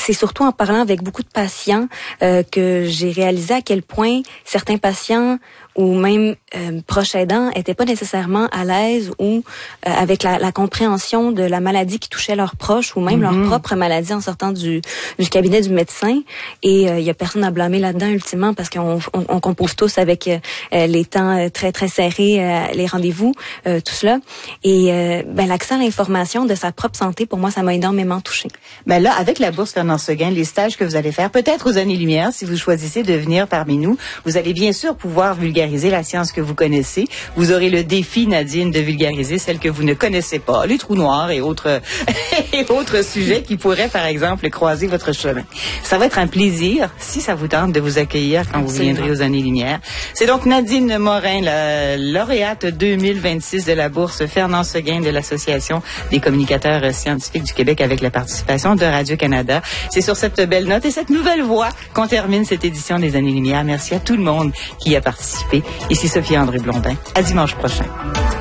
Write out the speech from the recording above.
c'est surtout en parlant avec beaucoup de patients que j'ai réalisé à quel point certains patients ou même proches aidants étaient pas nécessairement à l'aise ou avec la compréhension de la maladie qui touchait leurs proches ou même leur propre maladie en sortant du cabinet du médecin. Et il y a personne à blâmer là-dedans ultimement parce qu'on compose tous avec les temps très très serrés, les rendez-vous, tout cela. Et l'accès à l'information de sa propre santé, pour moi, ça m'a énormément touchée. Ben là, avec la bourse Fernand Séguin, les stages que vous allez faire, peut-être aux Années-Lumière, si vous choisissez de venir parmi nous, vous allez bien sûr pouvoir vulgariser la science que vous connaissez. Vous aurez le défi, Nadine, de vulgariser celle que vous ne connaissez pas, les trous noirs et autres sujets qui pourraient, par exemple, croiser votre chemin. Ça va être un plaisir, si ça vous tente, de vous accueillir quand vous viendrez aux Années-Lumière. C'est donc Nadine Morin, la lauréate 2026 de la bourse Fernand Séguin de l'Association des communicateurs scientifiques du Québec avec la participation de Radio-Canada. C'est sur cette belle note et cette nouvelle voix qu'on termine cette édition des Années-Lumière. Merci à tout le monde qui y a participé. Ici Sophie-André Blondin. À dimanche prochain.